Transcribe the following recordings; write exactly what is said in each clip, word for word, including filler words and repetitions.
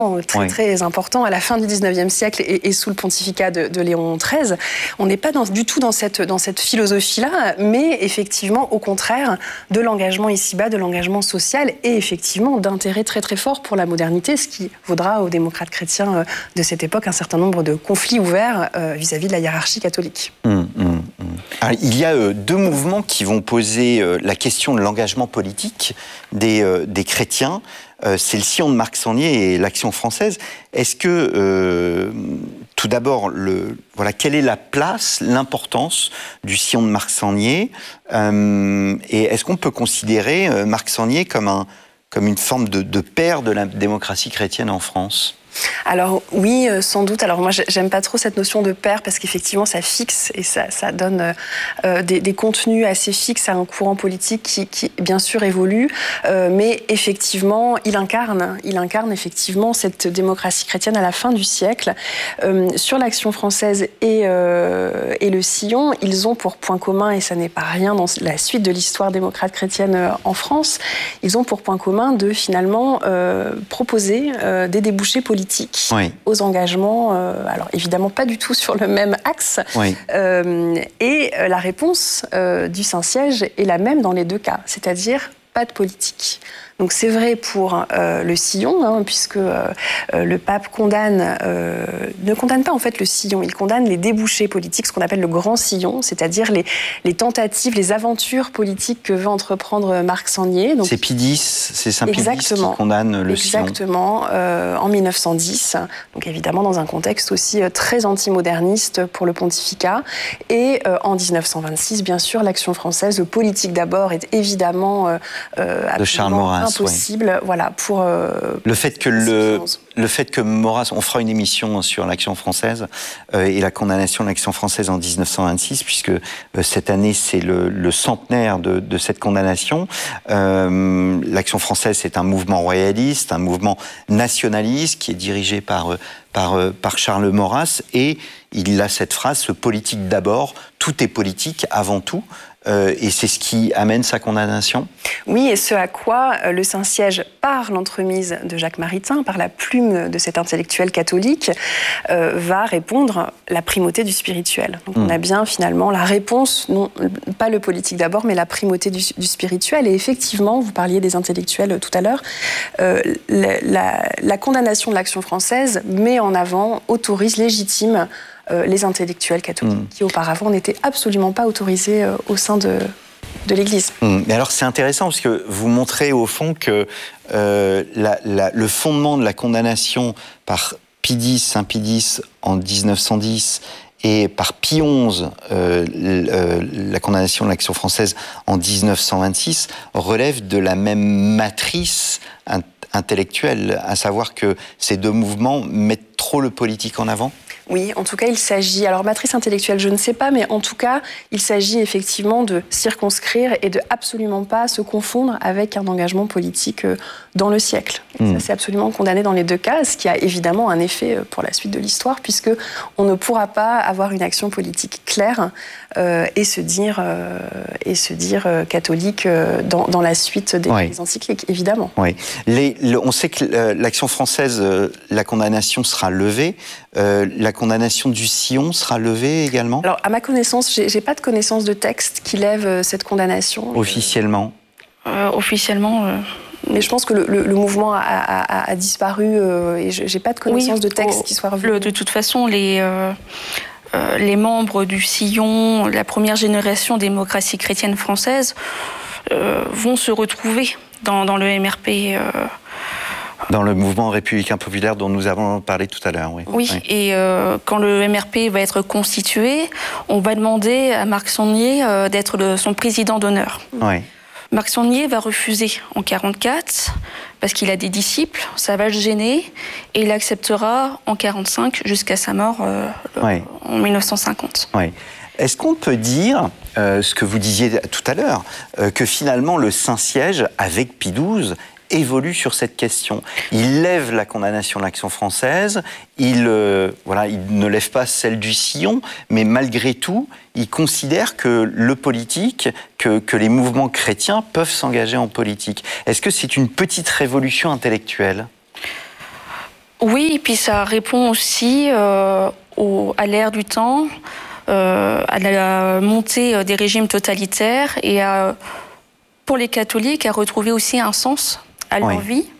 très oui. très important à la fin du dix-neuvième siècle et, et sous le pontificat de, de Léon treize. On n'est pas dans, du tout dans cette, dans cette philosophie-là, mais effectivement, au contraire, de l'engagement ici-bas, de l'engagement social et effectivement d'intérêt très très fort pour la modernité, ce qui vaudra aux démocrates chrétiens de cette époque un certain nombre de conflits ouverts euh, vis-à-vis de la hiérarchie catholique. Mmh, mmh, mmh. Alors, il y a euh, deux mouvements qui vont poser euh, la question de l'engagement politique des, euh, des chrétiens. Euh, c'est le sillon de Marc-Sangnier et l'Action française. Est-ce que, euh, tout d'abord, le, voilà, quelle est la place, l'importance du sillon de Marc-Sangnier euh, et est-ce qu'on peut considérer euh, Marc-Sangnier comme, un, comme une forme de, de père de la démocratie chrétienne en France ? Alors oui, euh, sans doute. Alors moi, j'aime pas trop cette notion de père parce qu'effectivement, ça fixe et ça, ça donne euh, des, des contenus assez fixes à un courant politique qui, qui bien sûr, évolue. Euh, mais effectivement, il incarne, il incarne effectivement cette démocratie chrétienne à la fin du siècle. Euh, sur l'Action française et, euh, et le Sillon, ils ont pour point commun, et ça n'est pas rien dans la suite de l'histoire démocrate chrétienne en France, ils ont pour point commun de finalement euh, proposer euh, des débouchés politiques. Oui. Aux engagements, euh, alors évidemment pas du tout sur le même axe, oui. euh, et la réponse euh, du Saint-Siège est la même dans les deux cas, c'est-à-dire pas de politique. Donc c'est vrai pour euh, le Sillon, hein, puisque euh, le pape condamne, euh, ne condamne pas en fait le Sillon, il condamne les débouchés politiques, ce qu'on appelle le grand Sillon, c'est-à-dire les, les tentatives, les aventures politiques que veut entreprendre Marc-Sangnier. Donc, c'est Pie X, c'est Saint Pie X qui condamne le Sillon. Exactement, euh, en mille neuf cent dix, donc évidemment dans un contexte aussi très antimoderniste pour le pontificat. Et euh, en dix-neuf cent vingt-six, bien sûr, l'Action française, le politique d'abord, est évidemment euh, euh, de Charles Maurras. Impossible, oui. Voilà, pour euh, le fait que le le fait que Maurras, on fera une émission sur l'Action française euh, et la condamnation de l'Action française en dix-neuf cent vingt-six, puisque euh, cette année c'est le, le centenaire de, de cette condamnation. Euh, L'Action française, c'est un mouvement royaliste, un mouvement nationaliste qui est dirigé par par par Charles Maurras, et il a cette phrase: ce politique d'abord, tout est politique avant tout. Euh, et c'est ce qui amène sa condamnation ? Oui, et ce à quoi euh, le Saint-Siège, par l'entremise de Jacques Maritain, par la plume de cet intellectuel catholique, euh, va répondre la primauté du spirituel. Donc mmh. on a bien finalement la réponse, non pas le politique d'abord, mais la primauté du, du spirituel. Et effectivement, vous parliez des intellectuels tout à l'heure, euh, la, la, la condamnation de l'Action française met en avant, autorise, légitime Euh, les intellectuels catholiques, mmh. qui auparavant n'étaient absolument pas autorisés euh, au sein de, de l'Église. Mmh. Mais alors c'est intéressant parce que vous montrez au fond que euh, la, la, le fondement de la condamnation par Pie X, Saint Pie X en dix-neuf cent dix et par Pie onze, euh, euh, la condamnation de l'Action française en dix-neuf cent vingt-six, relève de la même matrice intellectuelle, à savoir que ces deux mouvements mettent trop le politique en avant ? Oui, en tout cas, il s'agit... Alors, matrice intellectuelle, je ne sais pas, mais en tout cas, il s'agit effectivement de circonscrire et de absolument pas se confondre avec un engagement politique dans le siècle. Et mmh. ça, c'est absolument condamné dans les deux cas, ce qui a évidemment un effet pour la suite de l'histoire, puisque on ne pourra pas avoir une action politique claire euh, et se dire, euh, et se dire euh, catholique euh, dans, dans la suite des, oui. des encycliques, évidemment. Oui. Les, le, on sait que euh, l'Action française, euh, la condamnation sera levée. Euh, la condamnation du Sillon sera levée également ? Alors, à ma connaissance, j'ai, j'ai pas de connaissance de texte qui lève euh, cette condamnation. Officiellement euh, Officiellement... Euh... Mais je pense que le, le, le mouvement a, a, a disparu euh, et je n'ai pas de connaissance oui, de texte oh, qui soit revenu. De toute façon, les, euh, euh, les membres du Sillon, la première génération démocratie chrétienne française, euh, vont se retrouver dans, dans le M R P. Euh, Dans le mouvement républicain populaire dont nous avons parlé tout à l'heure, oui. Oui, oui. et euh, quand le M R P va être constitué, on va demander à Marc-Sangnier euh, d'être le, son président d'honneur. Oui. Marc-Sangnier va refuser en quarante-quatre parce qu'il a des disciples, ça va le gêner, et il acceptera en quarante-cinq jusqu'à sa mort euh, oui. en mille neuf cent cinquante. Oui. Est-ce qu'on peut dire, euh, ce que vous disiez tout à l'heure, euh, que finalement le Saint-Siège, avec Pie douze, évolue sur cette question. Il lève la condamnation de l'Action française, il, euh, voilà, il ne lève pas celle du Sillon, mais malgré tout, il considère que le politique, que, que les mouvements chrétiens peuvent s'engager en politique. Est-ce que c'est une petite révolution intellectuelle ? Oui, et puis ça répond aussi euh, au, à l'ère du temps, euh, à la montée des régimes totalitaires et à, pour les catholiques à retrouver aussi un sens à leur oui. vie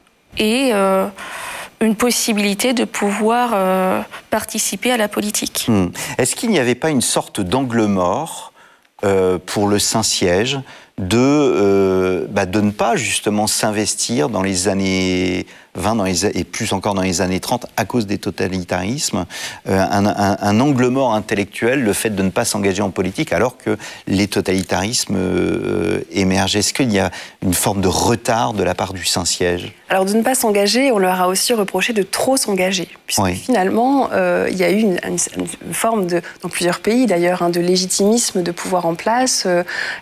et euh, une possibilité de pouvoir euh, participer à la politique. Mmh. Est-ce qu'il n'y avait pas une sorte d'angle mort euh, pour le Saint-Siège de, euh, bah, de ne pas justement s'investir dans les années vingt dans les, et plus encore dans les années trente à cause des totalitarismes, euh, un, un, un angle mort intellectuel, le fait de ne pas s'engager en politique alors que les totalitarismes euh, émergent. Est-ce qu'il y a une forme de retard de la part du Saint-Siège ? Alors de ne pas s'engager, on leur a aussi reproché de trop s'engager, puisque oui. finalement euh, il y a eu une, une, une forme de, dans plusieurs pays d'ailleurs, hein, de légitimisme de pouvoir en place euh,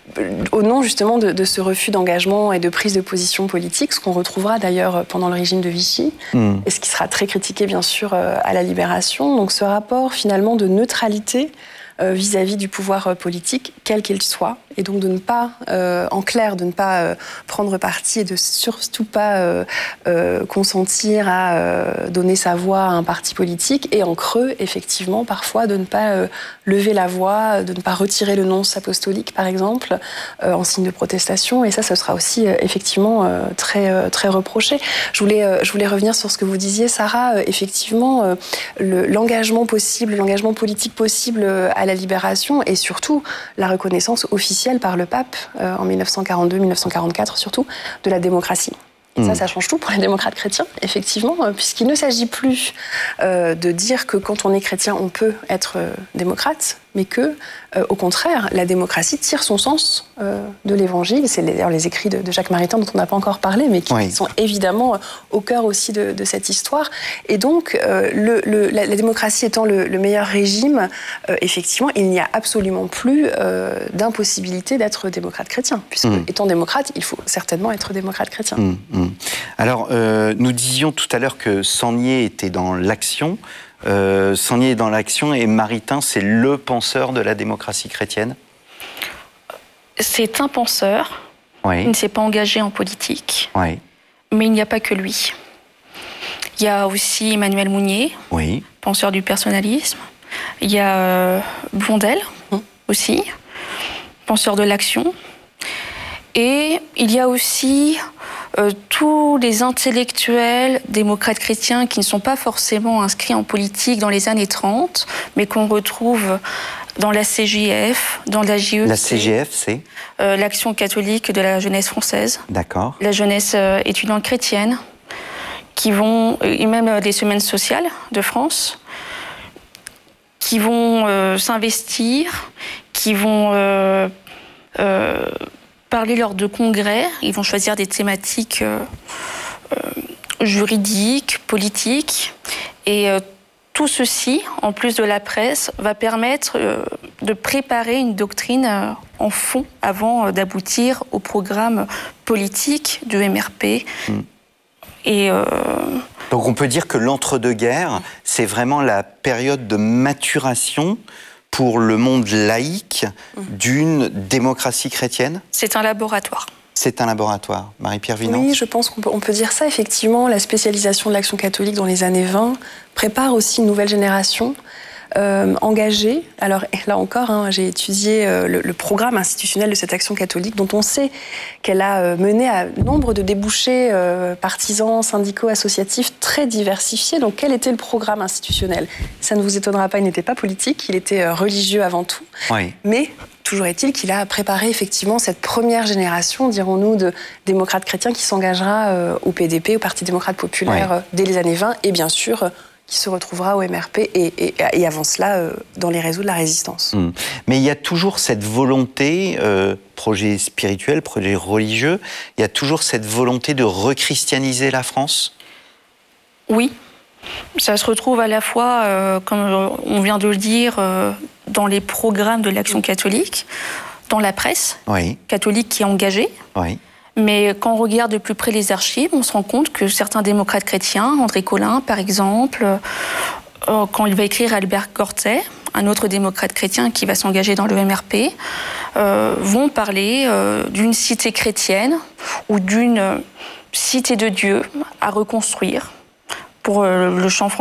au nom justement de, de ce refus d'engagement et de prise de position politique, ce qu'on retrouvera d'ailleurs pendant le régime de Vichy, mmh. et ce qui sera très critiqué bien sûr euh, à la Libération. Donc ce rapport finalement de neutralité euh, vis-à-vis du pouvoir euh, politique, quel qu'il soit, et donc de ne pas, euh, en clair, de ne pas euh, prendre parti et de surtout pas euh, euh, consentir à euh, donner sa voix à un parti politique, et en creux, effectivement, parfois, de ne pas euh, lever la voix, de ne pas retirer le nonce apostolique, par exemple, euh, en signe de protestation, et ça, ce sera aussi, euh, effectivement, euh, très, euh, très reproché. Je voulais, euh, je voulais revenir sur ce que vous disiez, Sarah, euh, effectivement, euh, le, l'engagement possible, l'engagement politique possible euh, à la Libération, et surtout, la reconnaissance officielle par le pape euh, en dix-neuf cent quarante-deux dix-neuf cent quarante-quatre surtout, de la démocratie. Et mmh. ça, ça change tout pour les démocrates chrétiens, effectivement, euh, puisqu'il ne s'agit plus euh, de dire que quand on est chrétien, on peut être euh, démocrate, mais que, euh, au contraire, la démocratie tire son sens euh, de l'Évangile. C'est d'ailleurs les écrits de, de Jacques Maritain dont on n'a pas encore parlé, mais qui oui. sont évidemment au cœur aussi de, de cette histoire. Et donc, euh, le, le, la, la démocratie étant le, le meilleur régime, euh, effectivement, il n'y a absolument plus euh, d'impossibilité d'être démocrate chrétien, puisque mmh. étant démocrate, il faut certainement être démocrate chrétien. Mmh, mmh. Alors, euh, nous disions tout à l'heure que Sangnier était dans l'action. Euh, Sangnier est dans l'action et Maritain, c'est le penseur de la démocratie chrétienne ? C'est un penseur. Oui. Il ne s'est pas engagé en politique. Oui. Mais il n'y a pas que lui. Il y a aussi Emmanuel Mounier, oui. penseur du personnalisme. Il y a euh, Blondel mmh. aussi, penseur de l'action. Et il y a aussi euh, tous les intellectuels démocrates chrétiens qui ne sont pas forcément inscrits en politique dans les années trente, mais qu'on retrouve dans la C J F, dans la J E C. La C J F, c'est euh, l'Action catholique de la jeunesse française. D'accord. La jeunesse euh, étudiante chrétienne, qui vont, et même euh, les semaines sociales de France, qui vont euh, s'investir, qui vont euh, euh, parler lors de congrès, ils vont choisir des thématiques euh, euh, juridiques, politiques, et euh, tout ceci, en plus de la presse, va permettre euh, de préparer une doctrine euh, en fond avant euh, d'aboutir au programme politique du M R P. Mmh. Et euh... Donc on peut dire que l'entre-deux-guerres, c'est vraiment la période de maturation pour le monde laïque d'une démocratie chrétienne ? C'est un laboratoire. C'est un laboratoire. Marie-Pierre Vinant ? Oui, je pense qu'on peut, on peut dire ça, effectivement. La spécialisation de l'action catholique dans les années vingt prépare aussi une nouvelle génération euh, engagée. Alors là encore, hein, j'ai étudié euh, le, le programme institutionnel de cette action catholique, dont on sait qu'elle a euh, mené à nombre de débouchés euh, partisans, syndicaux, associatifs très diversifiés. Donc quel était le programme institutionnel ? Ça ne vous étonnera pas, il n'était pas politique, il était euh, religieux avant tout. Oui. Mais toujours est-il qu'il a préparé effectivement cette première génération, dirons-nous, de démocrates chrétiens qui s'engagera euh, au P D P, au Parti démocrate populaire, oui. euh, dès les années vingt, et bien sûr, euh, qui se retrouvera au M R P, et, et, et avant cela, euh, dans les réseaux de la résistance. Mmh. Mais il y a toujours cette volonté, euh, projet spirituel, projet religieux, il y a toujours cette volonté de rechristianiser la France ? Oui. Ça se retrouve à la fois, euh, comme on vient de le dire, euh, dans les programmes de l'Action catholique, dans la presse oui. catholique qui est engagée. Oui. Mais quand on regarde de plus près les archives, on se rend compte que certains démocrates chrétiens, André Colin par exemple, euh, quand il va écrire à Albert Cortet, un autre démocrate chrétien qui va s'engager dans le M R P, euh, vont parler euh, d'une cité chrétienne ou d'une cité de Dieu à reconstruire pour le chant français.